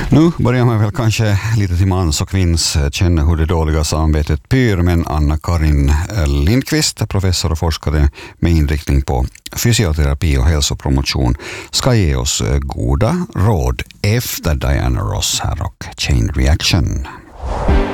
Nu börjar man väl kanske lite till mans och kvinns känna hur det dåliga samvetet pyr, men Anna-Karin Lindqvist, professor och forskare med inriktning på fysioterapi och hälsopromotion, ska ge oss goda råd efter Diana Ross här och Chain Reaction.